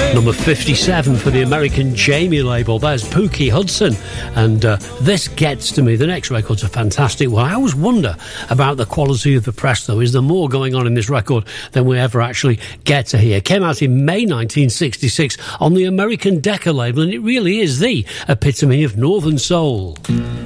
Number 57 for the American Jamie label. There's Pookie Hudson. And This Gets to Me. The next record's a fantastic one. I always wonder about the quality of the press, though. Is there more going on in this record than we ever actually get to hear? Came out in May 1966 on the American Decca label, and it really is the epitome of Northern Soul.